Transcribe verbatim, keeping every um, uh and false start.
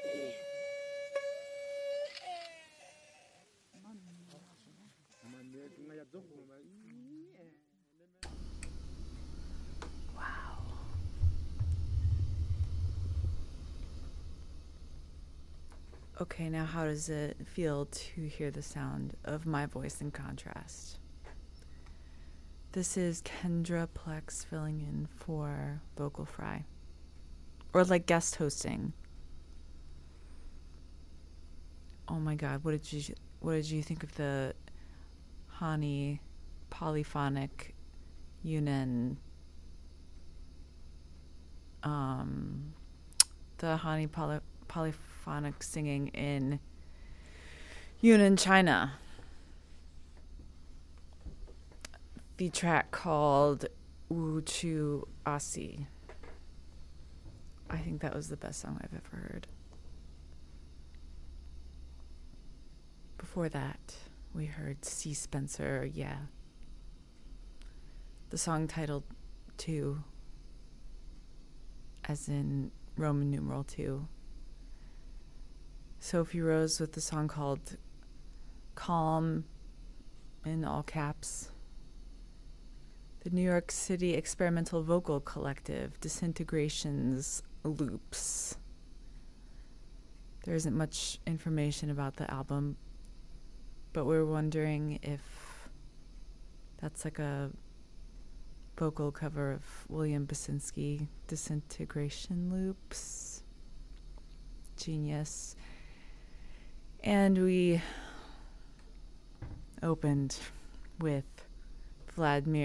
Okay, now how does it feel to hear the sound of my voice in contrast? This is Kendra Plex filling in for Vocal Fry. Or like guest hosting. Oh my god, what did you what did you think of the Hani polyphonic Yunnan um the Hani poly, polyphonic singing in Yunnan, China? The track called Wu Chu Asi. I think that was the best song I've ever heard. Before that, we heard C. Spencer, yeah. The song titled Two, as in Roman numeral two. Sophie Rose with the song called Calm, in all caps. The New York City experimental vocal collective, Disintegrations Loops. There isn't much information about the album, but we're wondering if that's like a vocal cover of William Basinski, Disintegration Loops. Genius. And we opened with Vladimir